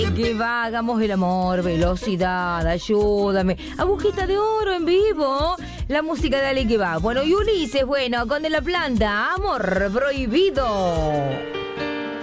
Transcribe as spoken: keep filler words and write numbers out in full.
Que va, hagamos el amor, velocidad, ayúdame. Agujita de oro en vivo. La música de Ale que va. Bueno, y Ulises, bueno, con De La Planta, amor prohibido.